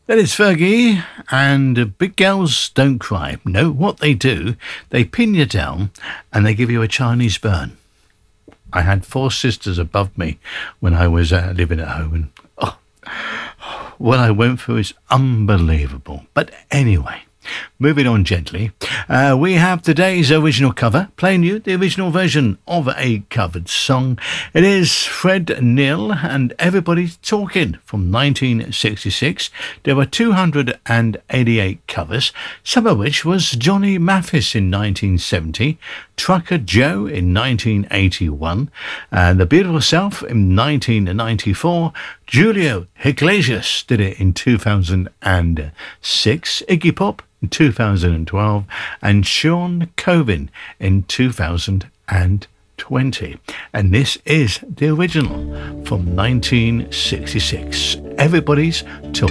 That is Fergie, and big girls don't cry. No, what they do, they pin you down and they give you a Chinese burn. I had 4 sisters above me when I was living at home, and what I went through is unbelievable. But anyway, moving on gently, we have today's original cover, playing you the original version of a covered song. It is Fred Neil and Everybody's Talking from 1966. There were 288 covers, some of which was Johnny Mathis in 1970, Trucker Joe in 1981, The Beautiful Self in 1994, Julio Iglesias did it in 2006, Iggy Pop in 2012, and Sean Coven in 2020. And this is the original from 1966. Everybody's Talking.